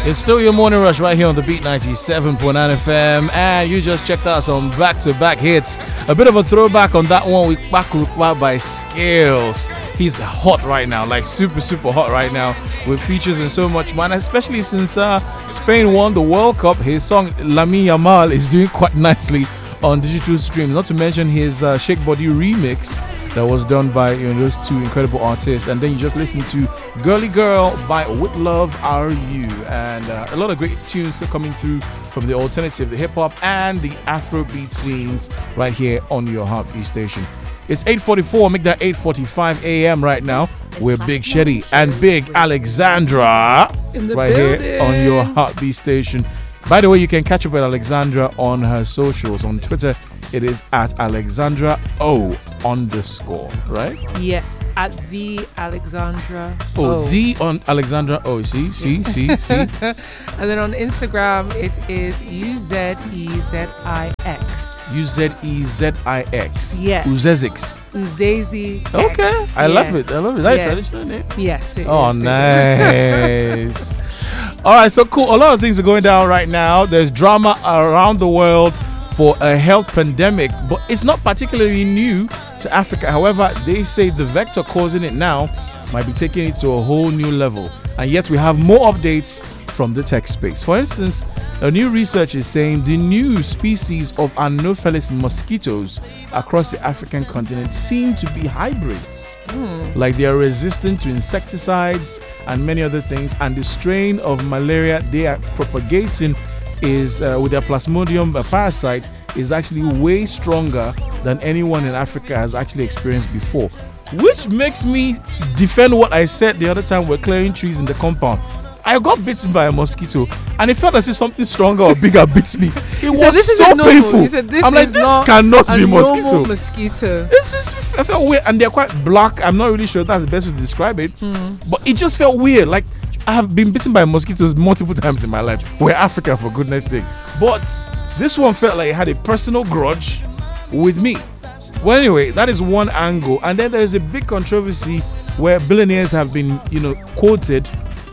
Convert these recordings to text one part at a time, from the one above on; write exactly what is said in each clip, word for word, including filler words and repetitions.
It's still your morning rush right here on the Beat ninety-seven point nine F M, and you just checked out some back-to-back hits. A bit of a throwback on that one with Bakurukwa by Scales. He's hot right now, like super, super hot right now, with features and so much, man. Especially since uh, Spain won the World Cup, his song Lamine Yamal is doing quite nicely on digital streams. Not to mention his uh, Shake Body remix that was done by, you know, those two incredible artists. And then you just listen to Girly Girl by With Love Are You, and uh, a lot of great tunes are coming through from the alternative, the hip-hop and the Afrobeat scenes right here on your Heartbeat station. It's eight forty-four, make that eight forty-five a.m. right now. We're Big Shetty and Big Alexandra in the right building. Here on your Heartbeat station. By the way, you can catch up with Alexandra on her socials. On Twitter, it is at Alexandra O underscore, right? Yes, at the Alexandra Oh, O. the on Alexandra O. See, see, see, see. And then on Instagram, it is U Z E Z I X. U Z E Z I X. Yes. Uzezix. Uzezi. Okay, I yes. love it. I love it. Is that Yeah. a traditional name? Yes. It Oh, is, it nice. All right, so cool. A lot of things are going down right now. There's drama around the world for a health pandemic, but it's not particularly new to Africa. However, they say the vector causing it now might be taking it to a whole new level. And yet we have more updates from the tech space. For instance, a new research is saying the new species of Anopheles mosquitoes across the African continent seem to be hybrids. Mm. Like they are resistant to insecticides and many other things, and the strain of malaria they are propagating is uh, with their Plasmodium uh, parasite is actually way stronger than anyone in Africa has actually experienced before, which makes me defend what I said the other time we're clearing trees in the compound. I got bitten by a mosquito and it felt as if something stronger or bigger bit me. It was this so normal. painful. He said, this I'm like, is this not cannot a be normal mosquito. mosquito. It's just, I felt weird, and they're quite black. I'm not really sure that's the best way to describe it, Mm. but it just felt weird. Like I have been bitten by mosquitoes multiple times in my life. We're Africa, for goodness sake. But this one felt like it had a personal grudge with me. Well, anyway, that is one angle, and then there's a big controversy where billionaires have been, you know, quoted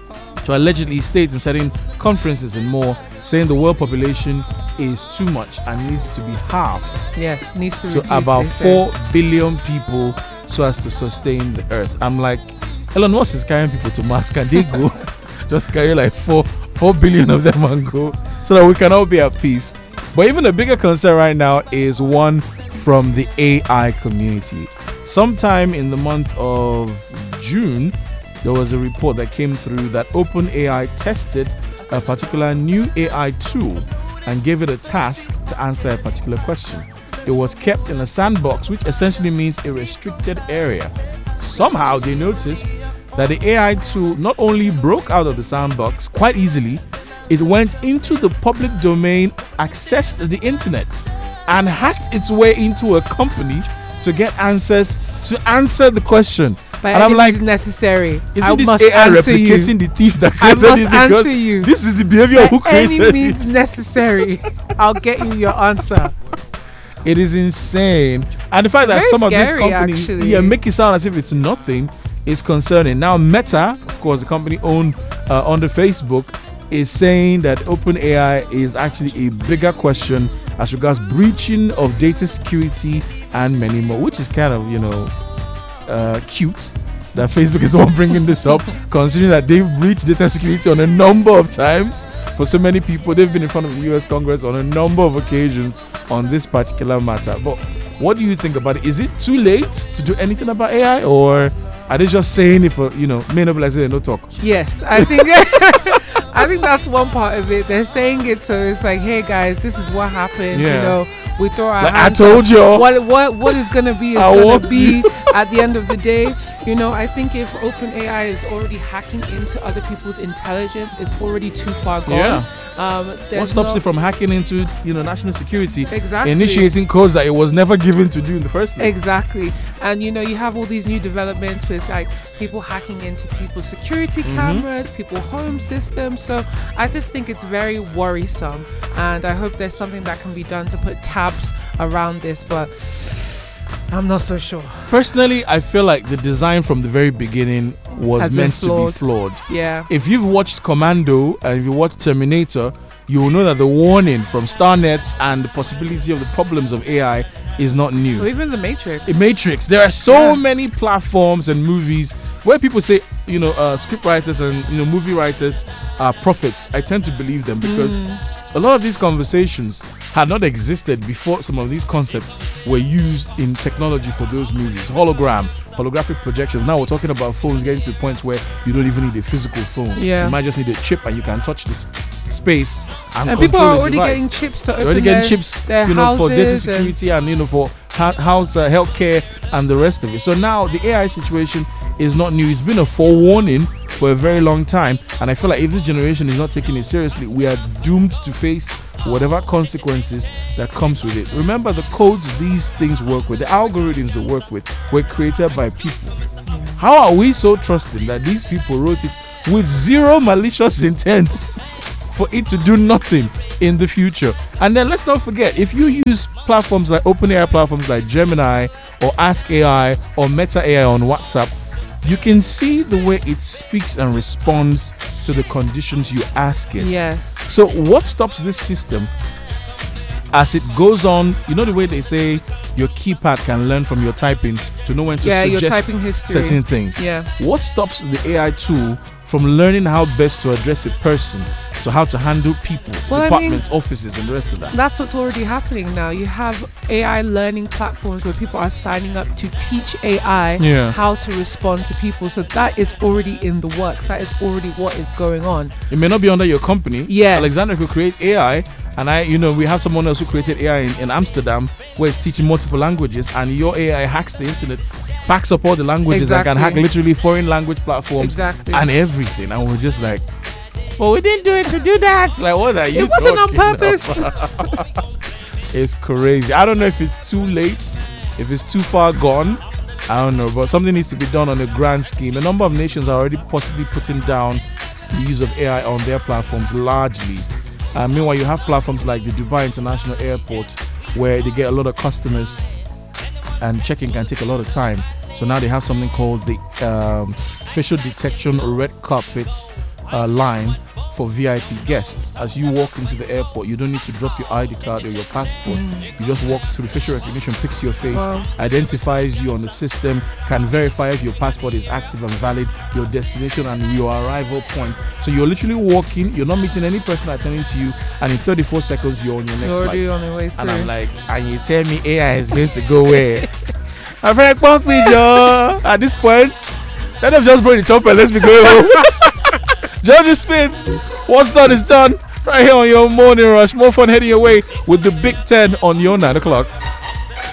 to allegedly state in certain conferences and more, saying the world population is too much and needs to be halved Yes, needs to to reduce, about they say. four billion people so as to sustain the earth. I'm like, Elon Musk is carrying people to Mars. Can they go? Just carry like four four billion of them and go so that we can all be at peace. But even a bigger concern right now is one from the A I community. Sometime in the month of June, there was a report that came through that OpenAI tested a particular new A I tool and gave it a task to answer a particular question. It was kept in a sandbox, which essentially means a restricted area. Somehow they noticed that the A I tool not only broke out of the sandbox quite easily, it went into the public domain, accessed the internet, and hacked its way into a company to get answers to answer the question. By and I'm any like, means necessary. isn't I this must A I answer you. replicating the thief that I created must it? Because answer you. this is the behavior By who created any means it. necessary, I'll get you your answer. It is insane. And the fact that Very some of these scary, companies actually. yeah, make it sound as if it's nothing is concerning. Now, Meta, of course, the company owned uh, under Facebook, is saying that OpenAI is actually a bigger question as regards breaching of data security and many more, which is kind of, you know, uh, cute that Facebook is the one bringing this up, considering that they've breached data security on a number of times for so many people. They've been in front of the U S Congress on a number of occasions on this particular matter. But what do you think about it? Is it too late to do anything about A I, or are they just saying it for, you know, may not be like saying no talk? Yes, I think I think that's one part of it. They're saying it so it's like, hey guys, this is what happened. Yeah. You know, we throw our Like, I hands told up. you. What what what is gonna be is I gonna warned be you. at the end of the day. You know, I think if OpenAI is already hacking into other people's intelligence, it's already too far gone. Yeah. Um, What there's stops no- it from hacking into, you know, national security, Exactly. initiating codes that it was never given to do in the first place? Exactly. And you know, you have all these new developments with like people hacking into people's security Mhm. cameras, people home systems. So I just think it's very worrisome, and I hope there's something that can be done to put tabs around this, but I'm not so sure. Personally, I feel like the design from the very beginning was Has been meant to be flawed. flawed. Yeah. If you've watched Commando and if you watched Terminator, you will know that the warning from Starnet and the possibility of the problems of A I is not new. Or even the Matrix. In Matrix, there are so Yeah. many platforms and movies where people say, you know, uh, script writers and you know movie writers are prophets. I tend to believe them because Mm. a lot of these conversations had not existed before some of these concepts were used in technology for those movies. Hologram, holographic projections. Now we're talking about phones getting to the point where you don't even need a physical phone. Yeah. You might just need a chip and you can touch this space and, And people control are the already device. getting chips to They're open already getting their, chips, their you know, for data houses and- security and you know for ha- house uh, healthcare and the rest of it. So now the A I situation is not new. It's been a forewarning for a very long time, and I feel like if this generation is not taking it seriously, we are doomed to face whatever consequences that comes with it. Remember, the codes these things work with, the algorithms they work with, were created by people. How are we so trusting that these people wrote it with zero malicious intent for it to do nothing in the future? And then let's not forget, if you use platforms like OpenAI, platforms like Gemini or Ask A I or Meta A I on WhatsApp, you can see the way it speaks and responds to the conditions you ask it. Yes. So what stops this system as it goes on? You know the way they say your keypad can learn from your typing to know when to Yeah, your suggest typing history. certain things. Yeah. What stops the A I tool from learning how best to address a person, to how to handle people, Well, I departments, offices, and the rest of that? That's what's already happening now. You have A I learning platforms where people are signing up to teach A I Yeah. how to respond to people. So that is already in the works. That is already what is going on. It may not be under your company. Yes. Alexander could create A I, and I, you know, we have someone else who created A I in, in Amsterdam, where it's teaching multiple languages, and your A I hacks the internet, packs up all the languages, and can hack Exactly. literally foreign language platforms Exactly. and everything. And we're just like, well, we didn't do it to do that. Like, what are you It wasn't on talking purpose. about? It's crazy. I don't know if it's too late, if it's too far gone. I don't know, but something needs to be done on a grand scheme. A number of nations are already possibly putting down the use of A I on their platforms largely. Uh, meanwhile, you have platforms like the Dubai International Airport where they get a lot of customers and check-in can take a lot of time. So now they have something called the um, facial detection red carpet uh, line for V I P guests. As you walk into the airport, you don't need to drop your I D card or your passport. You just walk through. The facial recognition picks your face, Wow. identifies you on the system, can verify if your passport is active and valid, your destination and your arrival point. So you're literally walking, you're not meeting any person attending to you, and in thirty-four seconds you're on your next You're already flight. on your way through. And I'm like, and you tell me A I is going to go where? I'm very punk me, Joe. At this point, let them just bring the chopper. Let's be going home. George Smith, what's done is done. Right here on your morning rush. More fun heading your way with the Big Ten on your nine o'clock.